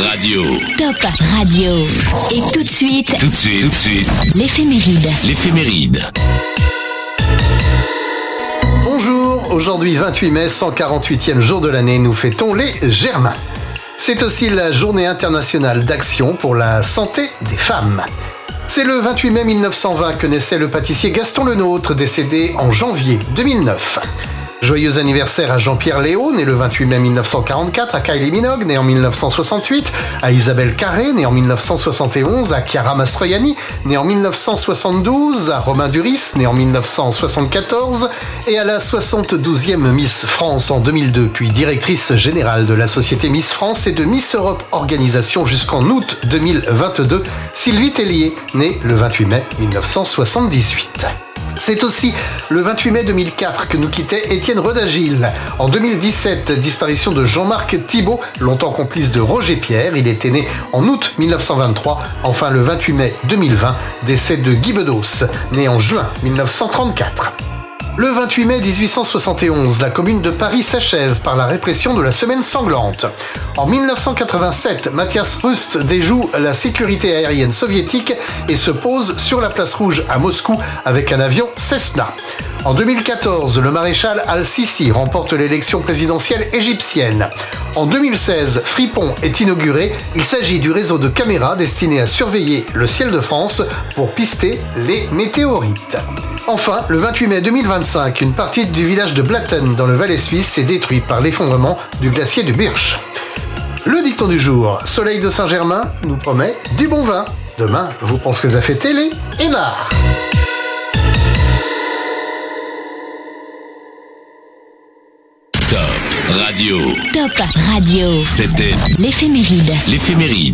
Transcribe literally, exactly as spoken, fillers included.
Radio. Top Radio. Et tout de suite, Tout de suite, tout de suite, l'éphéméride. l'éphéméride. Bonjour, aujourd'hui vingt-huit mai, cent quarante-huitième jour de l'année, nous fêtons les Germains. C'est aussi la journée internationale d'action pour la santé des femmes. C'est le vingt-huit mai mille neuf cent vingt que naissait le pâtissier Gaston Lenôtre, décédé en janvier deux mille neuf. Joyeux anniversaire à Jean-Pierre Léaud, né le vingt-huit mai mille neuf cent quarante-quatre, à Kylie Minogue, né en mille neuf cent soixante-huit, à Isabelle Carré, née en mille neuf cent soixante et onze, à Chiara Mastroianni, née en mille neuf cent soixante-douze, à Romain Duris, né en mille neuf cent soixante-quatorze, et à la soixante-douzième Miss France en deux mille deux, puis directrice générale de la société Miss France et de Miss Europe Organisation jusqu'en août deux mille vingt-deux, Sylvie Tellier, née le vingt-huit mai mille neuf cent soixante-dix-huit. C'est aussi le vingt-huit mai deux mille quatre que nous quittait Étienne Rodagil. En deux mille dix-sept, disparition de Jean-Marc Thibault, longtemps complice de Roger Pierre. Il était né en août mille neuf cent vingt-trois. Enfin, le vingt-huit mai deux mille vingt, décès de Guy Bedos, né en juin mille neuf cent trente-quatre. Le vingt-huit mai dix-huit cent soixante et onze, la commune de Paris s'achève par la répression de la Semaine sanglante. En mille neuf cent quatre-vingt-sept, Matthias Rust déjoue la sécurité aérienne soviétique et se pose sur la place Rouge à Moscou avec un avion Cessna. En deux mille quatorze, le maréchal Al-Sisi remporte l'élection présidentielle égyptienne. En deux mille seize, Fripon est inauguré. Il s'agit du réseau de caméras destiné à surveiller le ciel de France pour pister les météorites. Enfin, le vingt-huit mai deux mille vingt-cinq, une partie du village de Blatten dans le Valais suisse est détruite par l'effondrement du glacier du Birch. Le dicton du jour, Soleil de Saint-Germain nous promet du bon vin. Demain, vous penserez à fêter les Énards. Top Radio. Top Radio. C'était L'éphéméride. l'éphéméride.